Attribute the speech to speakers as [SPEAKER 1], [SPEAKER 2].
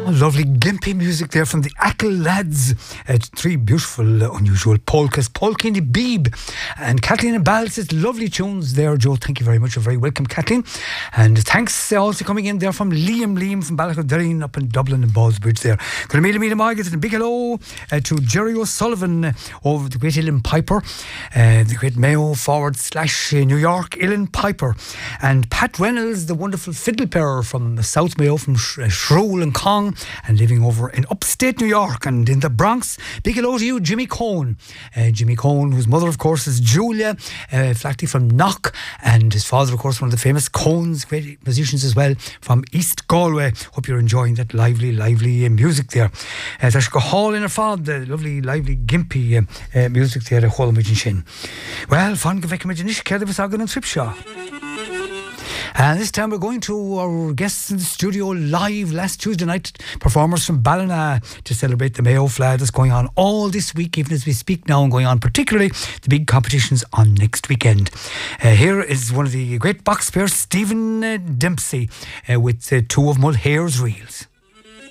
[SPEAKER 1] Lovely gimpy music there from the Ackle Lads. Three beautiful, unusual polkas. Polka in the Beeb. And Kathleen and Bal says lovely tunes there, Joe. Thank you very much. You're very welcome, Kathleen. And thanks also coming in there from Liam from Ballacudrine up in Dublin and Ballsbridge there. Good to meet Margaret, and a big hello to Jerry O'Sullivan over the great Ilan Piper, the great Mayo / New York, Ilan Piper. And Pat Reynolds, the wonderful fiddle player from South Mayo, from Shrule and Kong, and living over in upstate New York and in the Bronx. Big hello to you, Jimmy Cohn. Jimmy Cohn, whose mother, of course, is Julia Flaherty from Knock, and his father, of course, one of the famous Cohns, great musicians as well, from East Galway. Hope you're enjoying that lively music there. There's go hall in a fad, the lovely, lively, gimpy music there at Hall Imagine Shin. Well, fun go vec imagine ish, Kelly was Agan and Swipshaw. And this time we're going to our guests in the studio live last Tuesday night, performers from Ballina, to celebrate the Mayo flag that's going on all this week, even as we speak now, and going on particularly the big competitions on next weekend. Here is one of the great box players, Stephen Dempsey, with two of Mulhair's reels.